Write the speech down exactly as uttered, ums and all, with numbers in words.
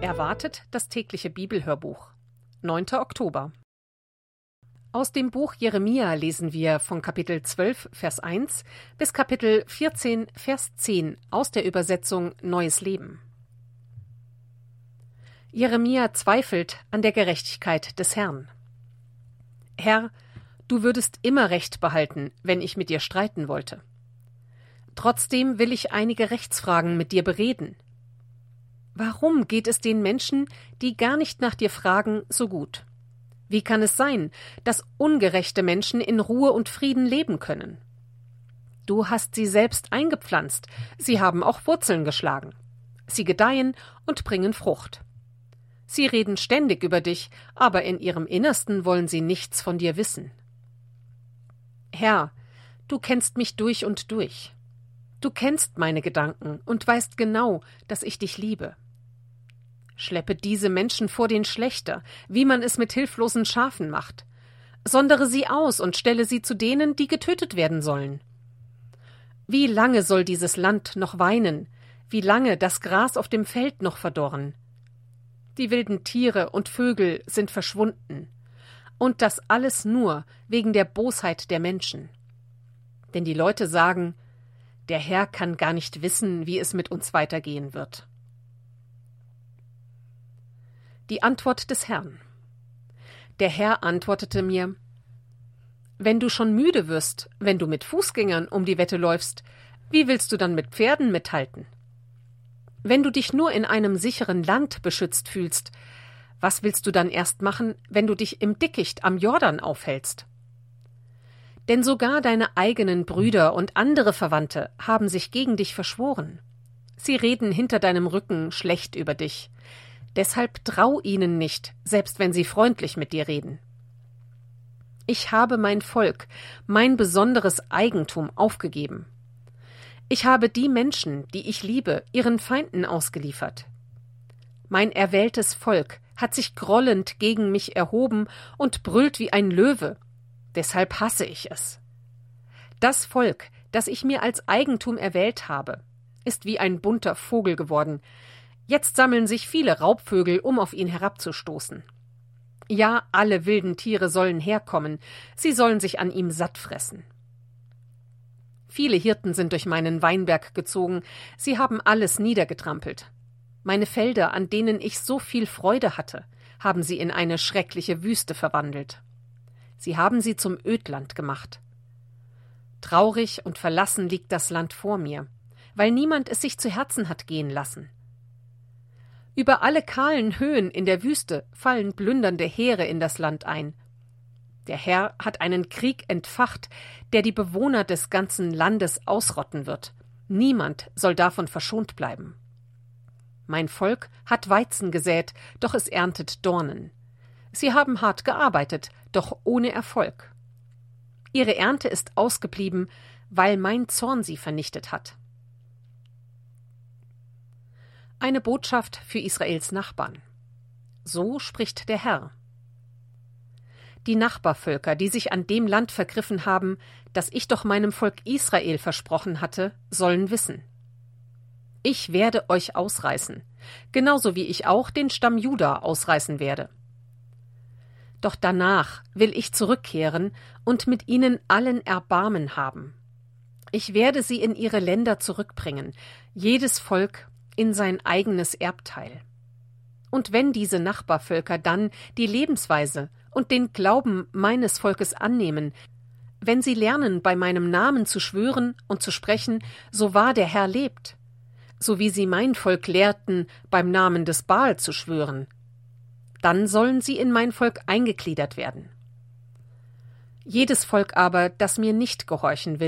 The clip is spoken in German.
Erwartet das tägliche Bibelhörbuch. neunter Oktober. Aus dem Buch Jeremia lesen wir von Kapitel zwölf, Vers eins bis Kapitel vierzehn, Vers zehn aus der Übersetzung Neues Leben. Jeremia zweifelt an der Gerechtigkeit des Herrn. Herr, du würdest immer Recht behalten, wenn ich mit dir streiten wollte. Trotzdem will ich einige Rechtsfragen mit dir bereden. Warum geht es den Menschen, die gar nicht nach dir fragen, so gut? Wie kann es sein, dass ungerechte Menschen in Ruhe und Frieden leben können? Du hast sie selbst eingepflanzt, sie haben auch Wurzeln geschlagen. Sie gedeihen und bringen Frucht. Sie reden ständig über dich, aber in ihrem Innersten wollen sie nichts von dir wissen. Herr, du kennst mich durch und durch. Du kennst meine Gedanken und weißt genau, dass ich dich liebe. Schleppe diese Menschen vor den Schlächter, wie man es mit hilflosen Schafen macht. Sondere sie aus und stelle sie zu denen, die getötet werden sollen. Wie lange soll dieses Land noch weinen? Wie lange das Gras auf dem Feld noch verdorren? Die wilden Tiere und Vögel sind verschwunden. Und das alles nur wegen der Bosheit der Menschen. Denn die Leute sagen, der Herr kann gar nicht wissen, wie es mit uns weitergehen wird. Die Antwort des Herrn. Der Herr antwortete mir: Wenn du schon müde wirst, wenn du mit Fußgängern um die Wette läufst, wie willst du dann mit Pferden mithalten? Wenn du dich nur in einem sicheren Land beschützt fühlst, was willst du dann erst machen, wenn du dich im Dickicht am Jordan aufhältst? Denn sogar deine eigenen Brüder und andere Verwandte haben sich gegen dich verschworen. Sie reden hinter deinem Rücken schlecht über dich. Deshalb trau ihnen nicht, selbst wenn sie freundlich mit dir reden. Ich habe mein Volk, mein besonderes Eigentum aufgegeben. Ich habe die Menschen, die ich liebe, ihren Feinden ausgeliefert. Mein erwähltes Volk hat sich grollend gegen mich erhoben und brüllt wie ein Löwe. Deshalb hasse ich es. Das Volk, das ich mir als Eigentum erwählt habe, ist wie ein bunter Vogel geworden. Jetzt sammeln sich viele Raubvögel, um auf ihn herabzustoßen. Ja, alle wilden Tiere sollen herkommen, sie sollen sich an ihm satt fressen. Viele Hirten sind durch meinen Weinberg gezogen, sie haben alles niedergetrampelt. Meine Felder, an denen ich so viel Freude hatte, haben sie in eine schreckliche Wüste verwandelt. Sie haben sie zum Ödland gemacht. Traurig und verlassen liegt das Land vor mir, weil niemand es sich zu Herzen hat gehen lassen. Über alle kahlen Höhen in der Wüste fallen plündernde Heere in das Land ein. Der Herr hat einen Krieg entfacht, der die Bewohner des ganzen Landes ausrotten wird. Niemand soll davon verschont bleiben. Mein Volk hat Weizen gesät, doch es erntet Dornen. Sie haben hart gearbeitet, doch ohne Erfolg. Ihre Ernte ist ausgeblieben, weil mein Zorn sie vernichtet hat. Eine Botschaft für Israels Nachbarn. So spricht der Herr. Die Nachbarvölker, die sich an dem Land vergriffen haben, das ich doch meinem Volk Israel versprochen hatte, sollen wissen: Ich werde euch ausreißen, genauso wie ich auch den Stamm Juda ausreißen werde. Doch danach will ich zurückkehren und mit ihnen allen Erbarmen haben. Ich werde sie in ihre Länder zurückbringen, jedes Volk in sein eigenes Erbteil. Und wenn diese Nachbarvölker dann die Lebensweise und den Glauben meines Volkes annehmen, wenn sie lernen, bei meinem Namen zu schwören und zu sprechen, so wahr der Herr lebt, so wie sie mein Volk lehrten, beim Namen des Baal zu schwören, dann sollen sie in mein Volk eingegliedert werden. Jedes Volk aber, das mir nicht gehorchen will,